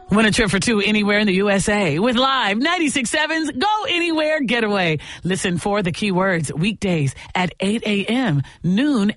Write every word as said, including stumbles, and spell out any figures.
Win a trip for two anywhere in the U S A with Live ninety-six point seven's Go Anywhere Getaway. Listen for the keywords weekdays at eight a.m., noon,